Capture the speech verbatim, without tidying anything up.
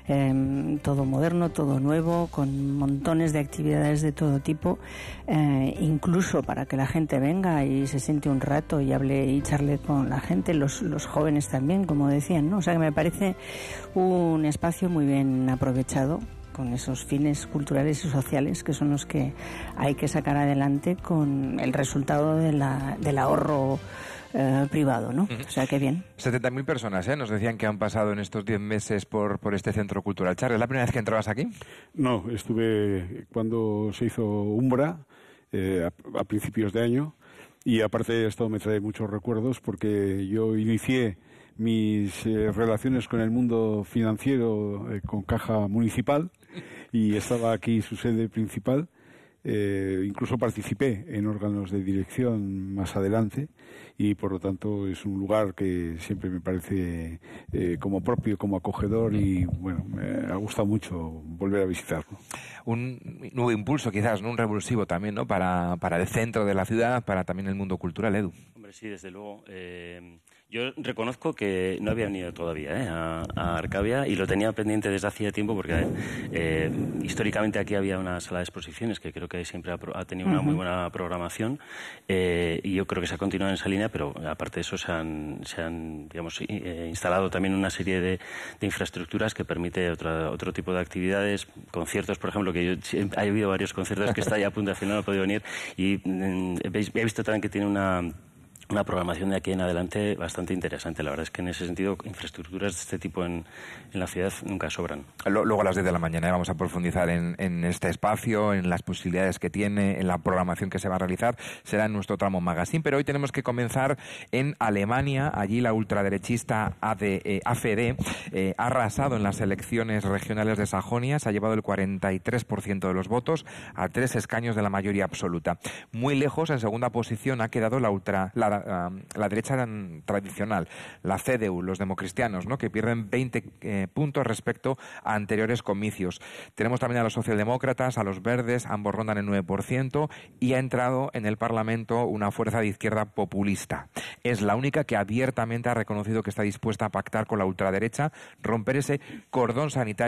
eh, todo moderno, todo nuevo, con montones de actividades de todo tipo, eh, incluso para que la gente venga y se siente un rato y hable y charle con la gente, los, los jóvenes también, como decían, ¿no? O sea que me parece un espacio muy bien aprovechado, con esos fines culturales y sociales que son los que hay que sacar adelante con el resultado de la, del ahorro eh, privado, ¿no? Uh-huh. O sea, que bien. setenta mil personas, ¿eh? Nos decían que han pasado en estos diez meses por, por este Centro Cultural. Charles, ¿es la primera vez que entrabas aquí? No, estuve cuando se hizo Umbra, eh, a, a principios de año, y aparte esto me trae muchos recuerdos porque yo inicié mis eh, relaciones con el mundo financiero eh, con Caja Municipal y estaba aquí su sede principal. Eh, incluso participé en órganos de dirección más adelante y por lo tanto es un lugar que siempre me parece eh, como propio, como acogedor y bueno, me ha gustado mucho volver a visitarlo. Un nuevo impulso quizás, ¿no? Un revulsivo también, ¿no? Para, para el centro de la ciudad, para también el mundo cultural, Edu. Hombre, sí, desde luego. Eh, yo reconozco que no había venido todavía ¿eh? a, a Arcavia y lo tenía pendiente desde hacía tiempo porque eh, históricamente aquí había una sala de exposiciones que creo que siempre ha, ha tenido una uh-huh. muy buena programación eh, y yo creo que se ha continuado en esa línea, pero aparte de eso se han, se han digamos, eh, instalado también una serie de, de infraestructuras que permite otra, otro tipo de actividades, conciertos, por ejemplo, que yo ha habido varios conciertos que está ya a punto de final, no he podido venir y mm, he visto también que tiene una una programación de aquí en adelante bastante interesante. La verdad es que en ese sentido infraestructuras de este tipo en, en la ciudad nunca sobran. Luego a las diez de la mañana vamos a profundizar en, en este espacio, en las posibilidades que tiene, en la programación que se va a realizar. Será en nuestro tramo magazine, pero hoy tenemos que comenzar en Alemania. Allí la ultraderechista A F D eh, ha arrasado en las elecciones regionales de Sajonia, se ha llevado el cuarenta y tres por ciento de los votos a tres escaños de la mayoría absoluta. Muy lejos, en segunda posición, ha quedado la ultra la la derecha tradicional, la C D U, los democristianos, ¿no? Que pierden veinte eh, puntos respecto a anteriores comicios. Tenemos también a los socialdemócratas, a los verdes, ambos rondan el nueve por ciento y ha entrado en el Parlamento una fuerza de izquierda populista. Es la única que abiertamente ha reconocido que está dispuesta a pactar con la ultraderecha, romper ese cordón sanitario